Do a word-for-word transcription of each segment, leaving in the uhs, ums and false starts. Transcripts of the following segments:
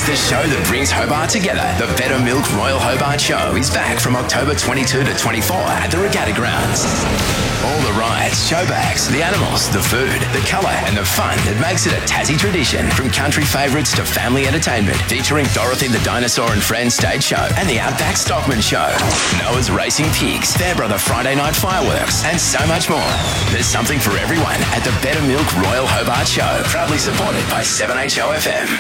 the show that brings Hobart together. The Better Milk Royal Hobart Show is back from October twenty-second to twenty-fourth at the Regatta Grounds. All the rides, show bags, the animals, the food, the colour and the fun that makes it a Tassie tradition. From country favourites to family entertainment, featuring Dorothy the Dinosaur and Friends stage show and the Outback Stockman Show, Noah's Racing Pigs, Fairbrother Friday Night Fireworks and so much more. There's something for everyone at the Better Milk Royal Hobart Show, proudly supported by seven H O F M.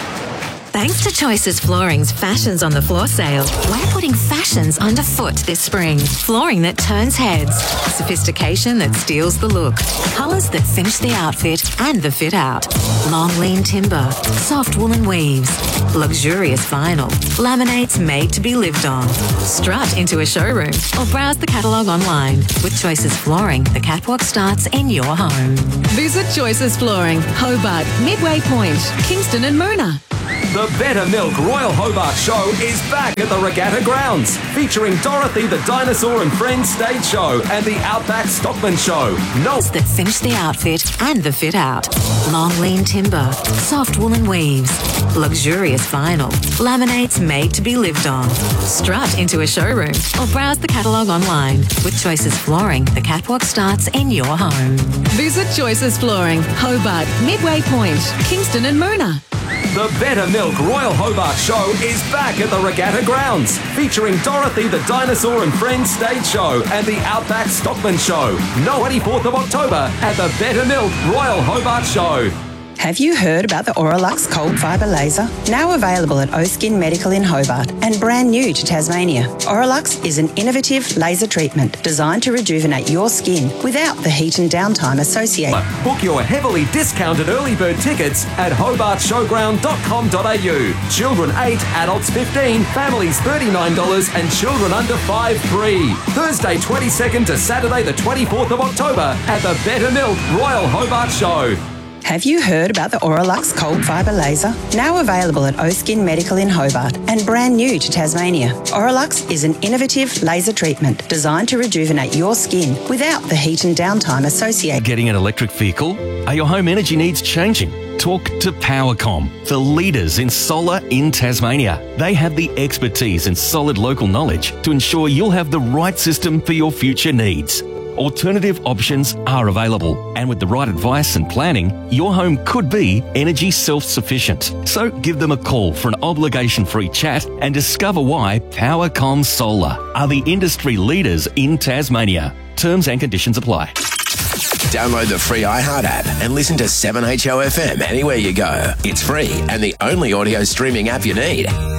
Thanks to Choices Flooring's Fashions on the Floor sale, we're putting fashions underfoot this spring. Flooring that turns heads, sophistication that steals the look, colours that finish the outfit and the fit out. Long lean timber, soft woolen weaves, luxurious vinyl, laminates made to be lived on. Strut into a showroom or browse the catalogue online. With Choices Flooring, the catwalk starts in your home. Visit Choices Flooring, Hobart, Midway Point, Kingston and Moona. The Better Milk Royal Hobart Show is back at the Regatta Grounds, featuring Dorothy the Dinosaur and Friends stage show and the Outback Stockman Show. No that finish the outfit and the fit out. Long lean timber, soft woolen weaves, luxurious vinyl, laminates made to be lived on. Strut into a showroom or browse the catalogue online. With Choices Flooring, the catwalk starts in your home. Visit Choices Flooring, Hobart, Midway Point, Kingston and Moona. The Better Milk Royal Hobart Show is back at the Regatta Grounds, featuring Dorothy the Dinosaur and Friends stage show and the Outback Stockman Show. No twenty-fourth of October at the Better Milk Royal Hobart Show. Have you heard about the Auralux Cold Fibre Laser? Now available at Oskin Medical in Hobart and brand new to Tasmania. Auralux is an innovative laser treatment designed to rejuvenate your skin without the heat and downtime associated. Book your heavily discounted early bird tickets at hobart showground dot com dot a u. Children eight, adults fifteen, families thirty-nine dollars and children under five free. Thursday twenty-second to Saturday the twenty-fourth of October at the Better Milk Royal Hobart Show. Have you heard about the Auralux Cold Fibre Laser? Now available at Oskin Medical in Hobart and brand new to Tasmania. Auralux is an innovative laser treatment designed to rejuvenate your skin without the heat and downtime associated. Getting an electric vehicle? Are your home energy needs changing? Talk to Powercom, the leaders in solar in Tasmania. They have the expertise and solid local knowledge to ensure you'll have the right system for your future needs. Alternative options are available, and with the right advice and planning, your home could be energy self-sufficient. So give them a call for an obligation-free chat and discover why Powercom Solar are the industry leaders in Tasmania. Terms and conditions apply. Download the free iHeart app and listen to seven H O F M anywhere you go. It's free and the only audio streaming app you need.